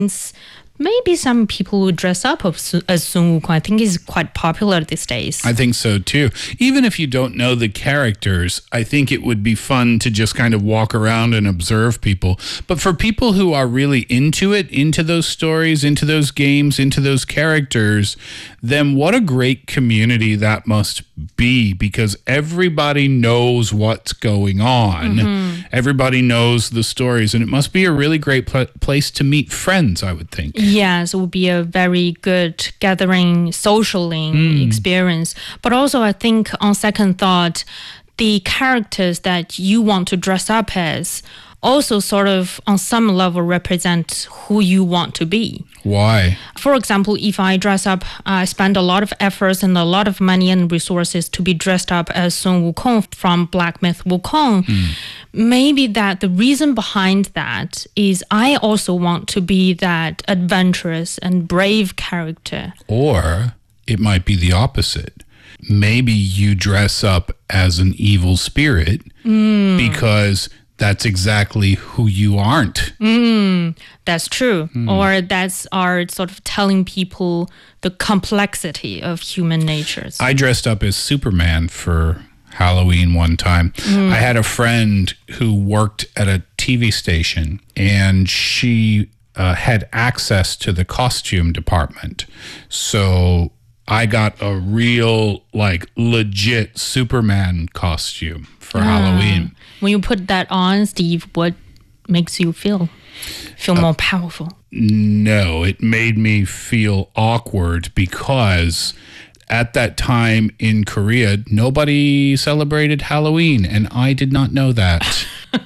Maybe some people would dress up as Sun Wukong. I think it's quite popular these days. I think so too. Even if you don't know the characters, I think it would be fun to just kind of walk around and observe people. But for people who are really into it, into those stories, into those games, into those characters, then what a great community that must be, because everybody knows what's going on. Everybody knows the stories, and it must be a really great place to meet friends, I would think. Yes, it would be a very good gathering, socialing experience. But also, I think on second thought, the characters that you want to dress up as also sort of on some level represent who you want to be. Why? For example, if I dress up, I spend a lot of efforts and a lot of money and resources to be dressed up as Sun Wukong from Black Myth Wukong. Maybe that the reason behind that is I also want to be that adventurous and brave character. Or it might be the opposite. Maybe you dress up as an evil spirit because that's exactly who you aren't. That's true. Or that's our sort of telling people the complexity of human natures. I dressed up as Superman for Halloween one time. I had a friend who worked at a TV station, and she had access to the costume department. So I got a real, legit Superman costume for Halloween. When you put that on, Steve, what makes you feel more powerful? No, it made me feel awkward because at that time in Korea, nobody celebrated Halloween, and I did not know that.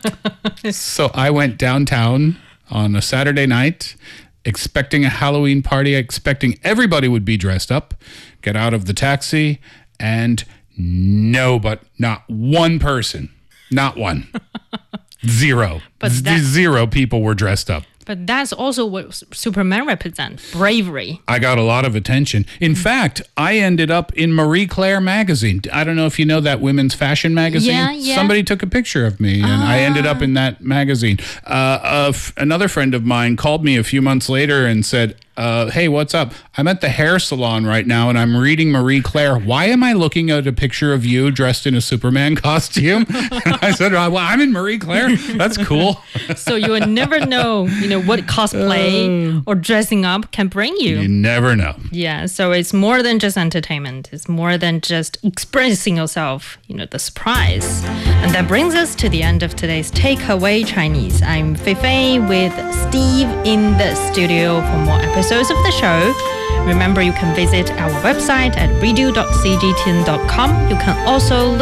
So I went downtown on a Saturday night, expecting a Halloween party, expecting everybody would be dressed up, get out of the taxi, and not one person. Not one. Zero. Zero people were dressed up. But that's also what Superman represents, bravery. I got a lot of attention. In fact, I ended up in Marie Claire magazine. I don't know if you know that women's fashion magazine. Yeah. Somebody took a picture of me, and I ended up in that magazine. Another friend of mine called me a few months later and said, hey, what's up? I'm at the hair salon right now, and I'm reading Marie Claire. Why am I looking at a picture of you dressed in a Superman costume? And I said, well, I'm in Marie Claire. That's cool. So you would never know, what cosplay or dressing up can bring you. You never know. Yeah, so it's more than just entertainment. It's more than just expressing yourself, the surprise. And that brings us to the end of today's Takeaway Chinese. I'm Fei Fei with Steve in the studio for more episodes of the show. Remember, you can visit our website at redo.cgtn.com. You can also